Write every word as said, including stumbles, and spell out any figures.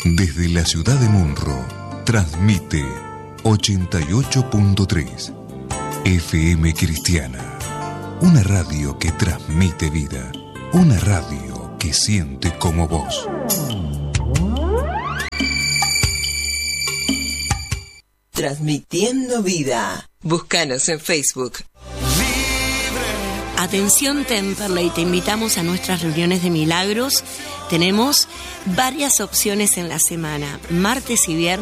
Desde la ciudad de Munro, transmite ochenta y ocho punto tres F M Cristiana. Una radio que transmite vida. Una radio que siente como vos. Transmitiendo vida. Búscanos en Facebook. Atención Temperley, te invitamos a nuestras reuniones de milagros. Tenemos varias opciones en la semana, martes y viernes.